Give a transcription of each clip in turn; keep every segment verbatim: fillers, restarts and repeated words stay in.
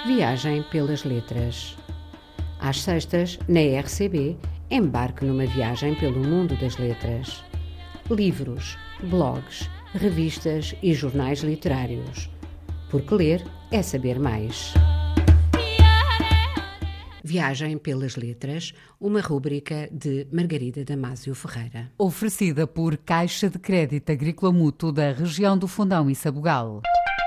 Viagem pelas letras. Às sextas, na R C B, embarque numa viagem pelo mundo das letras. Livros, blogs, revistas e jornais literários. Porque ler é saber mais. Viagem pelas letras, uma rúbrica de Margarida Damasio Ferreira. Oferecida por Caixa de Crédito Agrícola Mútuo da região do Fundão e Sabugal.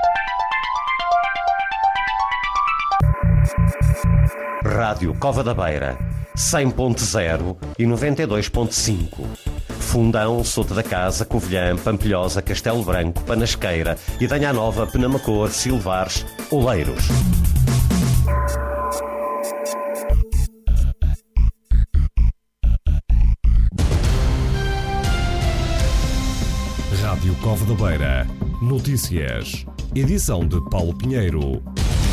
Rádio Cova da Beira, cem ponto zero e noventa e dois ponto cinco. Fundão, Souto da Casa, Covilhã, Pampilhosa, Castelo Branco, Panasqueira, Idanha Nova, Penamacor, Silvares, Oleiros. Rádio Cova da Beira. Notícias. Edição de Paulo Pinheiro.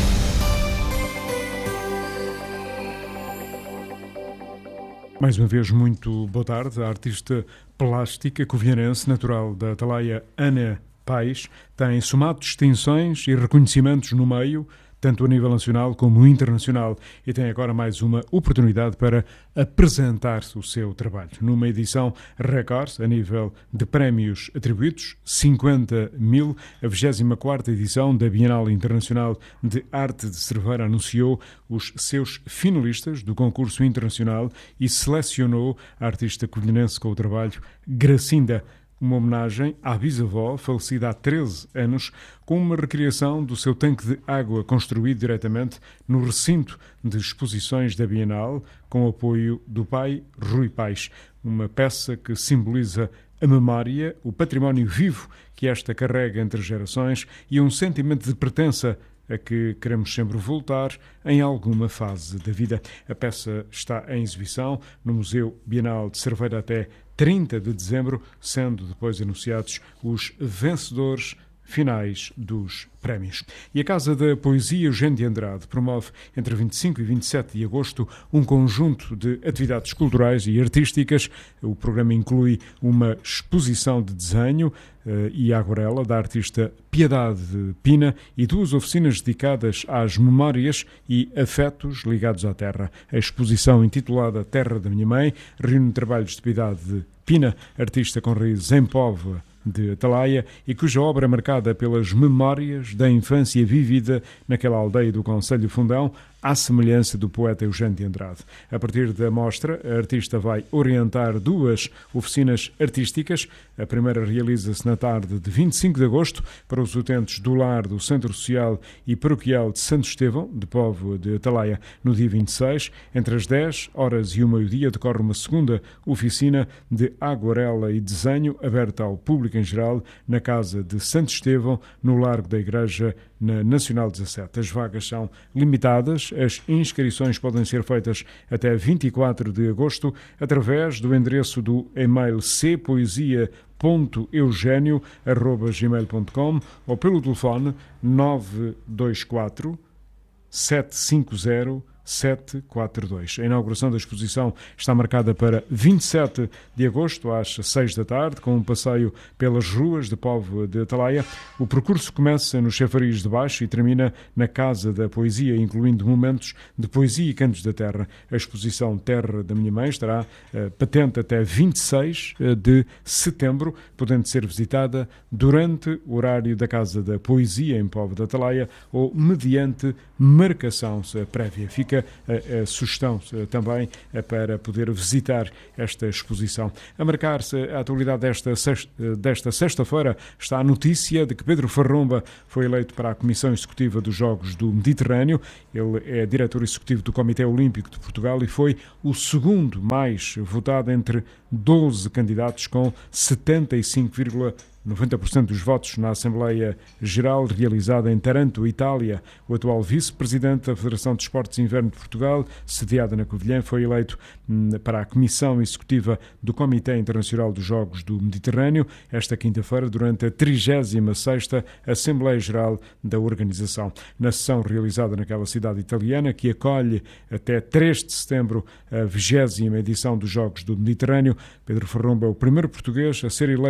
Mais uma vez, muito boa tarde. A artista plástica covilhanense natural da Atalaia, Ana Paes, tem somado distinções e reconhecimentos no meio, tanto a nível nacional como internacional, e tem agora mais uma oportunidade para apresentar o seu trabalho. Numa edição recorde, a nível de prémios atribuídos, cinquenta mil, a vigésima quarta edição da Bienal Internacional de Arte de Cerveira anunciou os seus finalistas do concurso internacional e selecionou a artista covilhanense com o trabalho Gracinda, uma homenagem à bisavó, falecida há treze anos, com uma recriação do seu tanque de água construído diretamente no recinto de exposições da Bienal, com o apoio do pai Rui Paes. Uma peça que simboliza a memória, o património vivo que esta carrega entre gerações e um sentimento de pertença a que queremos sempre voltar em alguma fase da vida. A peça está em exibição no Museu Bienal de Cerveira até trinta de dezembro, sendo depois anunciados os vencedores finais dos prémios. E a Casa da Poesia Eugênio de Andrade promove entre vinte e cinco e vinte e sete de agosto um conjunto de atividades culturais e artísticas. O programa inclui uma exposição de desenho uh, e aguarela da artista Piedade Pina e duas oficinas dedicadas às memórias e afetos ligados à terra. A exposição, intitulada Terra da Minha Mãe, reúne trabalhos de Piedade Pina, artista com raízes em Póvoa de Atalaia, e cuja obra é marcada pelas memórias da infância vivida naquela aldeia do concelho de Fundão, à semelhança do poeta Eugênio de Andrade. A partir da mostra, a artista vai orientar duas oficinas artísticas. A primeira realiza-se na tarde de vinte e cinco de agosto para os utentes do lar do Centro Social e Paroquial de Santo Estevão, de Póvoa de Atalaia, no dia vinte e seis. Entre as dez horas e o meio-dia decorre uma segunda oficina de aguarela e desenho aberta ao público em geral na Casa de Santo Estevão, no Largo da Igreja, na Nacional dezassete. As vagas são limitadas. As inscrições podem ser feitas até vinte e quatro de agosto através do endereço do e-mail c poesia ponto eugenio arroba gmail ponto com ou pelo telefone nove dois quatro sete cinco zero sete quatro dois. A inauguração da exposição está marcada para vinte e sete de agosto, às seis da tarde, com um passeio pelas ruas de Póvoa de Atalaia. O percurso começa no Chafariz de Baixo e termina na Casa da Poesia, incluindo momentos de poesia e cantos da terra. A exposição Terra da Minha Mãe estará uh, patente até vinte e seis de setembro, podendo ser visitada durante o horário da Casa da Poesia em Póvoa de Atalaia ou mediante marcação prévia. Fica A, a sugestão também para poder visitar esta exposição. A marcar-se a atualidade desta, sexta, desta sexta-feira está a notícia de que Pedro Farromba foi eleito para a Comissão Executiva dos Jogos do Mediterrâneo. Ele é diretor executivo do Comitê Olímpico de Portugal e foi o segundo mais votado entre doze candidatos, com setenta e cinco vírgula noventa por cento dos votos na Assembleia Geral realizada em Taranto, Itália. O atual vice-presidente da Federação de Esportes de Inverno de Portugal, sediada na Covilhã, foi eleito para a Comissão Executiva do Comitê Internacional dos Jogos do Mediterrâneo esta quinta-feira, durante a trigésima sexta Assembleia Geral da organização. Na sessão realizada naquela cidade italiana, que acolhe até três de setembro a vigésima edição dos Jogos do Mediterrâneo, Pedro Farromba é o primeiro português a ser eleito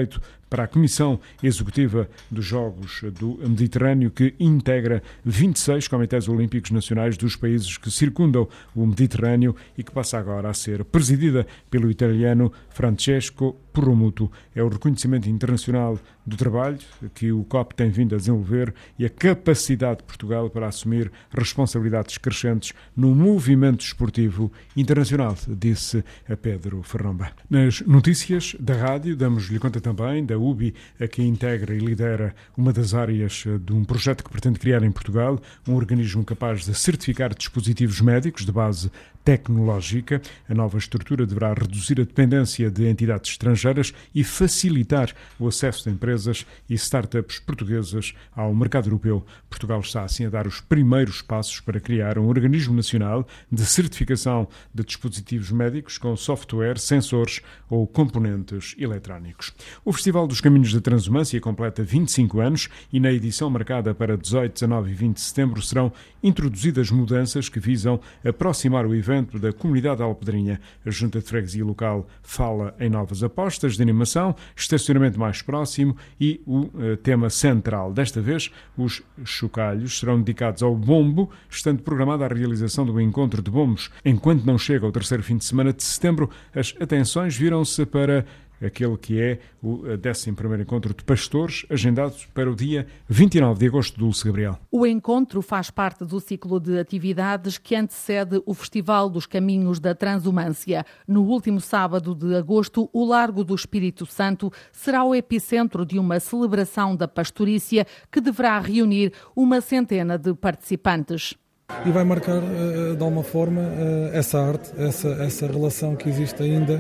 para a Comissão Executiva dos Jogos do Mediterrâneo, que integra vinte e seis comitês olímpicos nacionais dos países que circundam o Mediterrâneo e que passa agora a ser presidida pelo italiano Francesco Promuto. É o reconhecimento internacional do trabalho que o C O P tem vindo a desenvolver e a capacidade de Portugal para assumir responsabilidades crescentes no movimento esportivo internacional, disse a Pedro Ferromba. Nas notícias da rádio, damos-lhe conta também da U B I, que integra e lidera uma das áreas de um projeto que pretende criar em Portugal um organismo capaz de certificar dispositivos médicos de base tecnológica. A nova estrutura deverá reduzir a dependência de entidades estrangeiras e facilitar o acesso de empresas e startups portuguesas ao mercado europeu. Portugal está assim a dar os primeiros passos para criar um organismo nacional de certificação de dispositivos médicos com software, sensores ou componentes eletrónicos. O Festival dos Caminhos da Transumância completa vinte e cinco anos e na edição marcada para dezoito, dezanove e vinte de setembro serão introduzidas mudanças que visam aproximar o evento da comunidade alpedrinha. A Junta de Freguesia Local fala em novas apostas de animação, estacionamento mais próximo e o uh, tema central. Desta vez, os chocalhos serão dedicados ao bombo, estando programada a realização do encontro de bombos. Enquanto não chega ao terceiro fim de semana de setembro, as atenções viram-se para aquele que é o décimo primeiro Encontro de Pastores, agendado para o dia vinte e nove de agosto, Dulce Gabriel. O encontro faz parte do ciclo de atividades que antecede o Festival dos Caminhos da Transumância. No último sábado de agosto, o Largo do Espírito Santo será o epicentro de uma celebração da pastorícia que deverá reunir uma centena de participantes. E vai marcar, de alguma forma, essa arte, essa, essa relação que existe ainda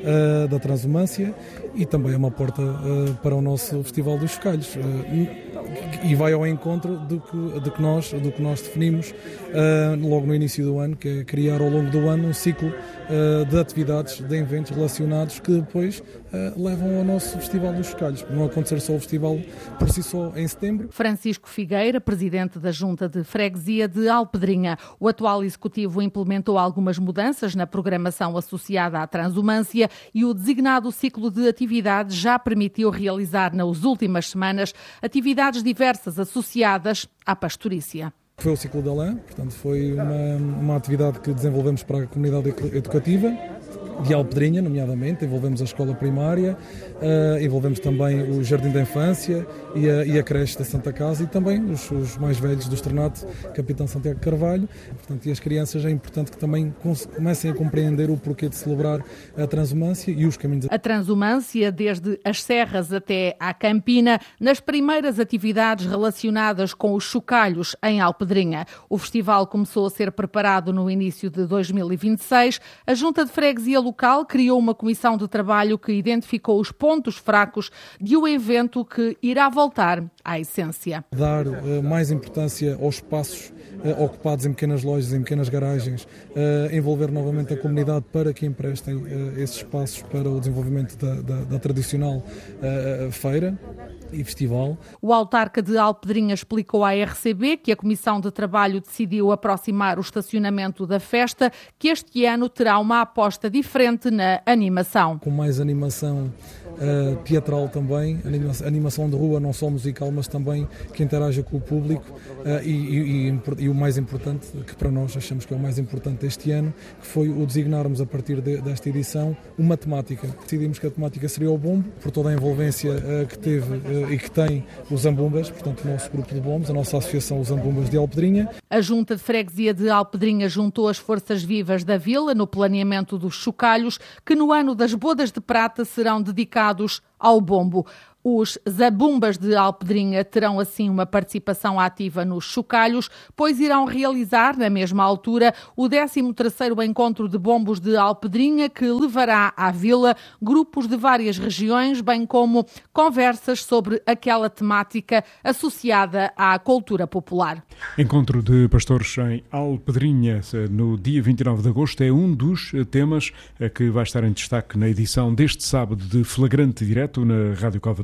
da transumância e também é uma porta para o nosso Festival dos Chocalhos. E vai ao encontro do que, do que, nós, do que nós definimos logo no início do ano, que é criar ao longo do ano um ciclo de atividades, de eventos relacionados que depois levam ao nosso Festival dos Chocalhos. Não acontecer só o festival por si só em setembro. Francisco Figueira, presidente da Junta de Freguesia de Alpedrinha. O atual executivo implementou algumas mudanças na programação associada à transumância e o designado ciclo de atividades já permitiu realizar nas últimas semanas atividades diversas associadas à pastorícia. Foi o ciclo da lã, portanto foi uma, uma atividade que desenvolvemos para a comunidade educativa de Alpedrinha, nomeadamente, envolvemos a escola primária, uh, envolvemos também o jardim da infância e a, e a creche da Santa Casa e também os, os mais velhos do Externato Capitão Santiago Carvalho. Portanto, e as crianças é importante que também comecem a compreender o porquê de celebrar a transumância e os caminhos. A transumância, desde as serras até à Campina, nas primeiras atividades relacionadas com os chocalhos em Alpedrinha. O festival começou a ser preparado no início de dois mil e vinte e seis. A Junta de Freguesia Local criou uma comissão de trabalho que identificou os pontos fracos de um evento que irá voltar à essência. Dar uh, mais importância aos espaços uh, ocupados em pequenas lojas, em pequenas garagens, uh, envolver novamente a comunidade para que emprestem uh, esses espaços para o desenvolvimento da, da, da tradicional uh, feira e festival. O autarca de Alpedrinha explicou à R C B que a Comissão de Trabalho decidiu aproximar o estacionamento da festa, que este ano terá uma aposta diferente na animação. Com mais animação uh, teatral também, animação, animação de rua, não só musical, mas também que interaja com o público uh, e, e, e, e o mais importante, que para nós achamos que é o mais importante este ano, que foi o designarmos a partir de, desta edição uma temática. Decidimos que a temática seria o bombo, por toda a envolvência uh, que teve uh, e que tem os Zambumbas, portanto o nosso grupo de bombos, a nossa associação Os Zambumbas de Alpedrinha. A Junta de Freguesia de Alpedrinha juntou as forças vivas da vila no planeamento dos chocalhos, que no ano das bodas de prata serão dedicados ao bombo. Os Zabumbas de Alpedrinha terão assim uma participação ativa nos chocalhos, pois irão realizar, na mesma altura, o décimo terceiro Encontro de Bombos de Alpedrinha, que levará à vila grupos de várias regiões, bem como conversas sobre aquela temática associada à cultura popular. Encontro de Pastores em Alpedrinha, no dia vinte e nove de agosto, é um dos temas que vai estar em destaque na edição deste sábado de Flagrante Direto na Rádio Cova da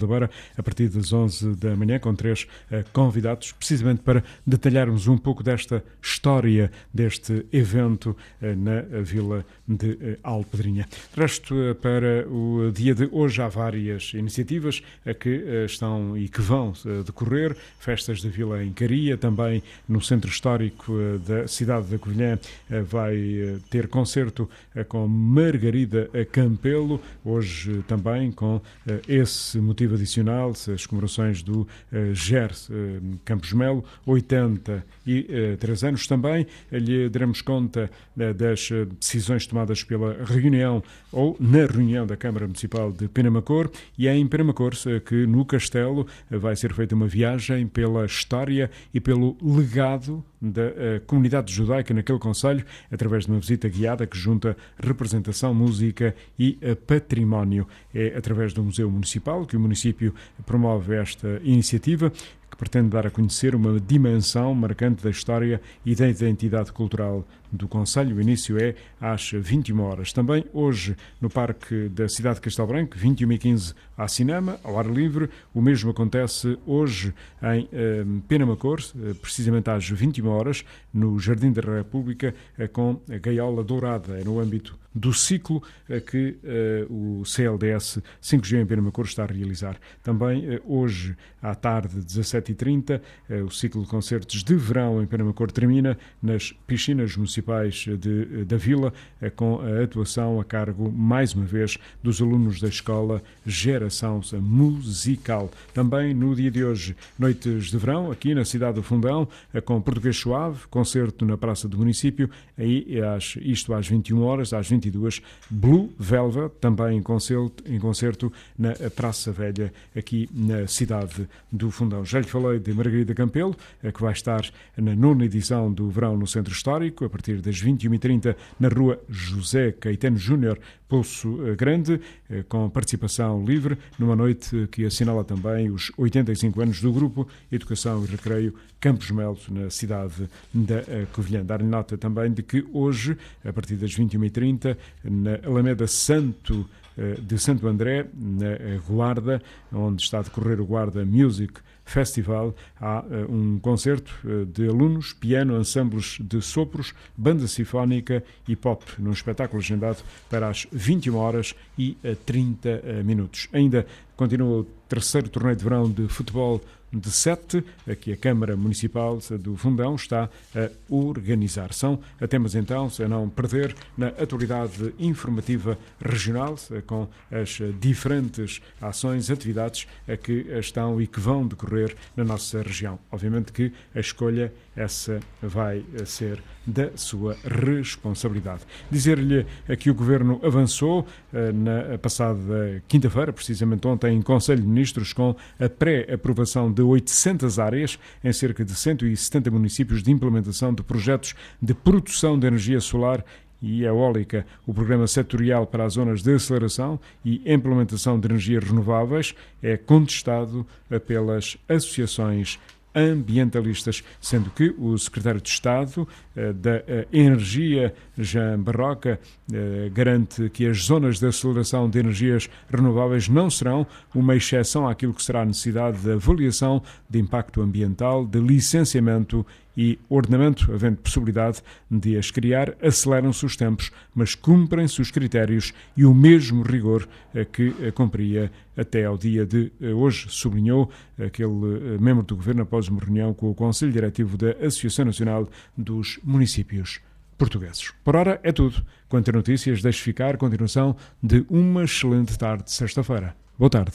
Beira, a partir das onze da manhã, com três uh, convidados, precisamente para detalharmos um pouco desta história deste evento uh, na Vila de uh, Alpedrinha. De resto, uh, para o dia de hoje há várias iniciativas uh, que uh, estão e que vão uh, decorrer. Festas da Vila em Caria, também no Centro Histórico uh, da cidade da Covilhã uh, vai uh, ter concerto uh, com Margarida Campelo, hoje uh, também com uh, esse motivo adicional, as comemorações do uh, G E R uh, Campos Melo, oitenta e três anos. Também uh, lhe daremos conta uh, das uh, decisões tomadas pela reunião ou na reunião da Câmara Municipal de Penamacor, e é em Penamacor uh, que no Castelo uh, vai ser feita uma viagem pela história e pelo legado da uh, comunidade judaica naquele concelho, através de uma visita guiada que junta representação, música e uh, património. É através do Museu Municipal que o município promove esta iniciativa, que pretende dar a conhecer uma dimensão marcante da história e da identidade cultural do concelho. O início é às vinte e uma horas. Também hoje, no Parque da cidade de Castelo Branco, vinte e uma e quinze, há cinema, ao ar livre. O mesmo acontece hoje em eh, Penamacor, eh, precisamente às vinte e uma horas, no Jardim da República, eh, com a Gaiola Dourada. É no âmbito do ciclo eh, que eh, o C L D S cinco G em Penamacor está a realizar. Também eh, hoje, à tarde, dezassete e trinta, eh, o ciclo de concertos de verão em Penamacor termina nas piscinas municipais de, da Vila, eh, com a atuação a cargo, mais uma vez, dos alunos da escola Geração Musical. Também no dia de hoje, noites de verão, aqui na cidade do Fundão, eh, com Português Suave, concerto na Praça do Município, aí às, isto às vinte e uma horas, às vinte e duas, Blue Velvet, também em concerto, em concerto na Praça Velha, aqui na cidade do Fundão. Já lhe falei de Margarida Campelo, eh, que vai estar na nona edição do Verão no Centro Histórico, a partir das vinte e uma e trinta, na rua José Caetano Júnior, Poço Grande, com participação livre, numa noite que assinala também os oitenta e cinco anos do Grupo Educação e Recreio Campos Melo, na cidade da Covilhã. Dar-lhe nota também de que hoje, a partir das vinte e uma e trinta, na Alameda Santo de Santo André, na Guarda, onde está a decorrer o Guarda Music Festival, há uh, um concerto uh, de alunos, piano, ensembles de sopros, banda sinfónica e pop, num espetáculo agendado para as vinte e uma horas e trinta minutos. Ainda continua o terceiro torneio de verão de futebol de sete, que a Câmara Municipal do Fundão está a organizar. São temas, então, a não perder na atualidade informativa regional, com as diferentes ações, atividades que estão e que vão decorrer na nossa região. Obviamente que a escolha, essa vai ser da sua responsabilidade. Dizer-lhe que o Governo avançou na passada quinta-feira, precisamente ontem, em Conselho de Ministros, com a pré-aprovação de oitocentas áreas em cerca de cento e setenta municípios de implementação de projetos de produção de energia solar e eólica. O programa setorial para as zonas de aceleração e implementação de energias renováveis é contestado pelas associações ambientalistas, sendo que o secretário de Estado eh, da eh, Energia, Jean Barroca, eh, garante que as zonas de aceleração de energias renováveis não serão uma exceção àquilo que será a necessidade de avaliação de impacto ambiental, de licenciamento e ordenamento, havendo possibilidade de as criar. Aceleram-se os tempos, mas cumprem-se os critérios e o mesmo rigor que cumpria até ao dia de hoje, sublinhou aquele membro do Governo após uma reunião com o Conselho Diretivo da Associação Nacional dos Municípios Portugueses. Por ora é tudo. Quanto a notícias, deixe ficar a continuação de uma excelente tarde de sexta-feira. Boa tarde.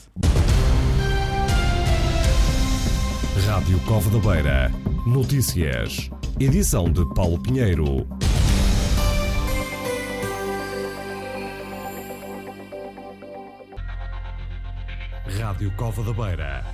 Rádio Cova da Beira. Notícias. Edição de Paulo Pinheiro. Rádio Cova da Beira.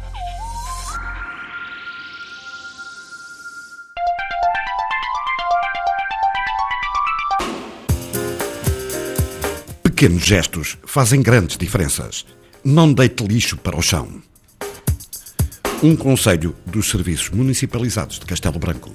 Pequenos gestos fazem grandes diferenças. Não deite lixo para o chão. Um conselho dos Serviços Municipalizados de Castelo Branco.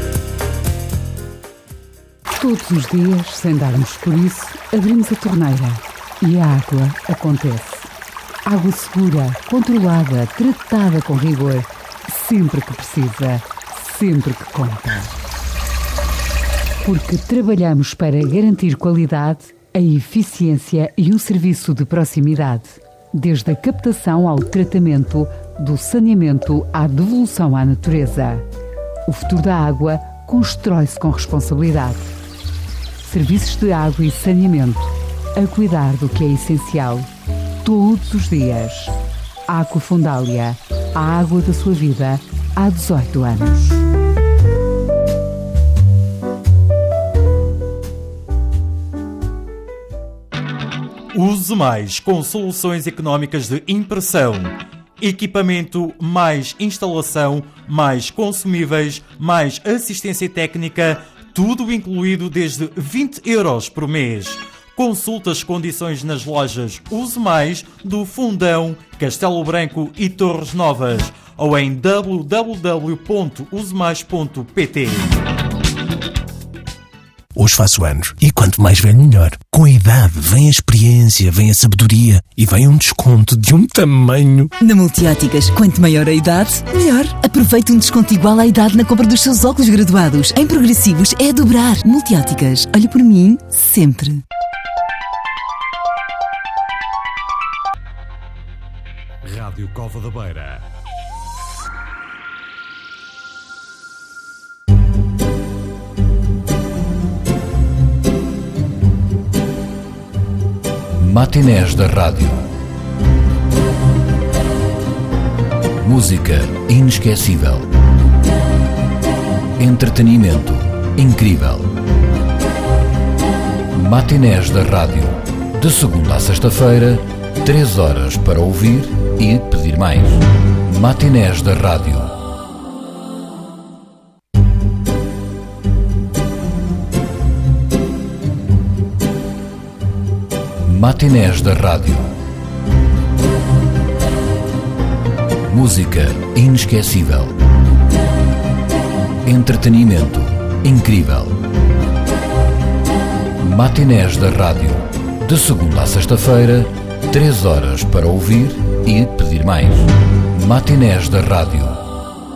Todos os dias, sem darmos por isso, abrimos a torneira e a água acontece. Água segura, controlada, tratada com rigor. Sempre que precisa, sempre que conta. Porque trabalhamos para garantir qualidade, a eficiência e o serviço de proximidade. Desde a captação ao tratamento, do saneamento à devolução à natureza. O futuro da água constrói-se com responsabilidade. Serviços de água e saneamento, a cuidar do que é essencial, todos os dias. Aquafundália, a água da sua vida, há dezoito anos. Use Mais com soluções económicas de impressão. Equipamento, mais instalação, mais consumíveis, mais assistência técnica, tudo incluído desde vinte euros por mês. Consulte as condições nas lojas Use Mais do Fundão, Castelo Branco e Torres Novas ou em w w w ponto use mais ponto p t. Hoje faço anos e quanto mais velho melhor. Com a idade vem a experiência, vem a sabedoria e vem um desconto de um tamanho. Na Multióticas, quanto maior a idade, melhor. Aproveite um desconto igual à idade na compra dos seus óculos graduados. Em progressivos é a dobrar. Multióticas, olhe por mim sempre. Rádio Cova da Beira. Matinés da Rádio. Música inesquecível. Entretenimento incrível. Matinés da Rádio. De segunda a sexta-feira, três horas para ouvir e pedir mais. Matinés da Rádio. Matinés da Rádio. Música inesquecível. Entretenimento incrível. Matinés da Rádio. De segunda a sexta-feira, três horas para ouvir e pedir mais. Matinés da Rádio.